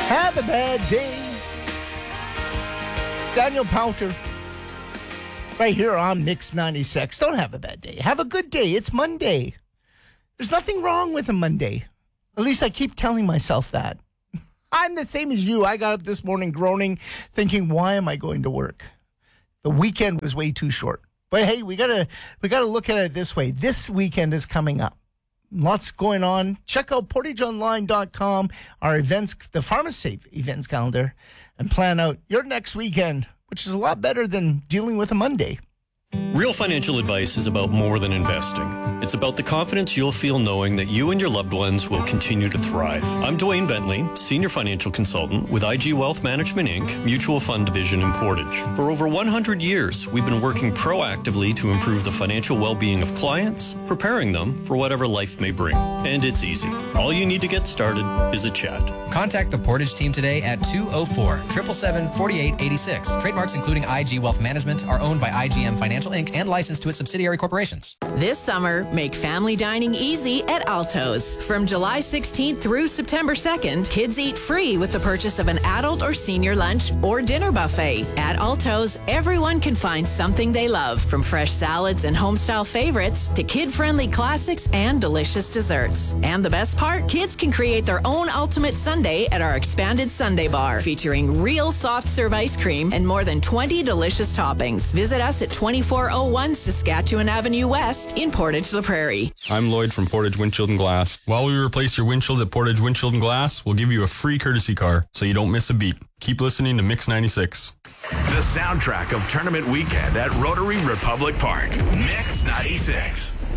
Have a bad day. Daniel Powter. Right here on Mix 96. Don't have a bad day. Have a good day. It's Monday. There's nothing wrong with a Monday. At least I keep telling myself that. I'm the same as you. I got up this morning groaning, thinking, why am I going to work? The weekend was way too short. But hey, we gotta look at it this way. This weekend is coming up. Lots going on. Check out portageonline.com, our events, the PharmaSafe events calendar, and plan out your next weekend, which is a lot better than dealing with a Monday. Real financial advice is about more than investing. It's about the confidence you'll feel knowing that you and your loved ones will continue to thrive. I'm Dwayne Bentley, Senior Financial Consultant with IG Wealth Management, Inc., Mutual Fund Division in Portage. For over 100 years, we've been working proactively to improve the financial well-being of clients, preparing them for whatever life may bring. And it's easy. All you need to get started is a chat. Contact the Portage team today at 204-777-4886. Trademarks including IG Wealth Management are owned by IGM Financial Inc. and licensed to its subsidiary corporations. This summer, make family dining easy at Alto's. From July 16th through September 2nd, kids eat free with the purchase of an adult or senior lunch or dinner buffet. At Alto's, everyone can find something they love, from fresh salads and home-style favorites to kid-friendly classics and delicious desserts. And the best part, kids can create their own ultimate sundae at our expanded Sundae bar, featuring real soft-serve ice cream and more than 20 delicious toppings. Visit us at 2401 Saskatchewan Avenue West in Portage La Prairie. I'm Lloyd from Portage Windshield and Glass. While we replace your windshield at Portage Windshield and Glass, we'll give you a free courtesy car so you don't miss a beat. Keep listening to Mix 96. The soundtrack of tournament weekend at Rotary Republic Park. Mix 96.